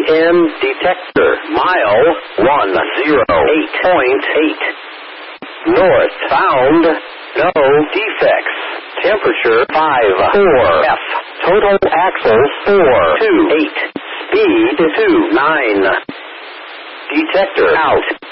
EM detector. Mile 108.8. North. Found no defects. Temperature 5.4 F. Total axles 4.28. Speed 2.9. Detector out.